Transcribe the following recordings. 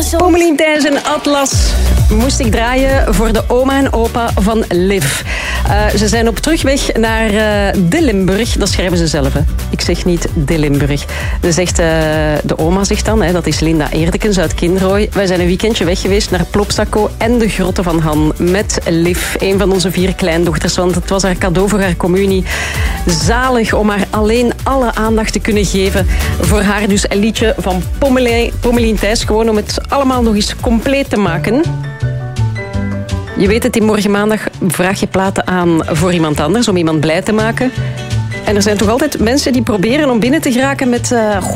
Pommelien Thijs en Atlas moest ik draaien voor de oma en opa van Liv. Ze zijn op terugweg naar de Limburg. Dat schrijven ze zelf. Hè. Ik zeg niet de Limburg. De oma zegt dan, hè, dat is Linda Eerdekens uit Kinrooi. Wij zijn een weekendje weg geweest naar Plopsaco en de Grotten van Han met Liv, een van onze 4 kleindochters. Want het was haar cadeau voor haar communie. Zalig om haar alleen alle aandacht te kunnen geven. Voor haar dus een liedje van Pommelien Thijs. Gewoon om het allemaal nog eens compleet te maken. Je weet het, in Morgen Maandag vraag je platen aan voor iemand anders, om iemand blij te maken. En er zijn toch altijd mensen die proberen om binnen te geraken met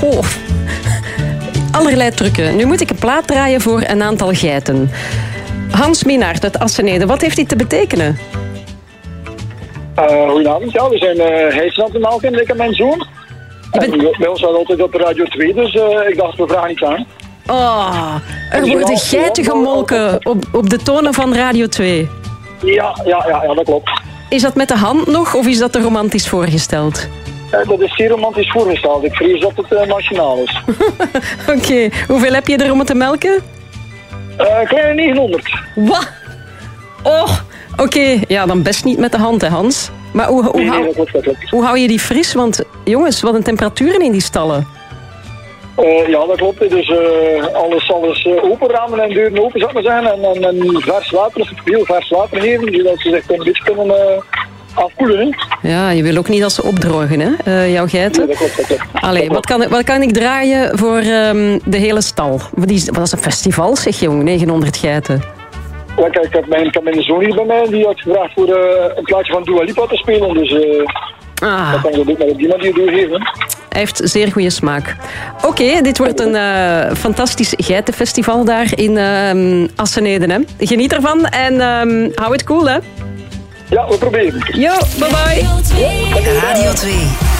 allerlei trucken. Nu moet ik een plaat draaien voor een aantal geiten. Hans Minaert uit Assenede, wat heeft dit te betekenen? Goedenavond, ja, we zijn hijsen aan het melken, ik en mijn zoon. Bij ons was altijd op Radio 2, dus ik dacht, we vragen iets aan. Oh, er worden geiten gemolken op de tonen van Radio 2. Ja, dat klopt. Is dat met de hand nog of is dat er romantisch voorgesteld? Dat is zeer romantisch voorgesteld. Ik vrees dat het nationaal is. Oké. Hoeveel heb je er om het te melken? Kleine 900. Wat? Oh, oké. Ja, dan best niet met de hand, hè, Hans. Maar hoe hou je die fris? Want jongens, wat een temperaturen in die stallen. Ja, dat klopt. Dus alles open, ramen en deuren open, zou ik maar zeggen. En vers water, of heel vers water geven, zodat ze zich een beetje kunnen afkoelen. Hè. Ja, je wil ook niet dat ze opdrogen, hè, jouw geiten. Nee, dat klopt. Allee, wat kan ik draaien voor de hele stal? Wat is een festival, zeg jong, 900 geiten. Ja, kijk, ik heb mijn zoon hier bij mij, die had gevraagd voor een plaatje van Dua Lipa te spelen. Dus dat kan je ook met die manier doorgeven. Hij heeft zeer goede smaak. Oké, dit wordt een fantastisch geitenfestival daar in Assenede. Hè. Geniet ervan en hou het cool, hè. Ja, we proberen. Yo, bye bye. Radio 2.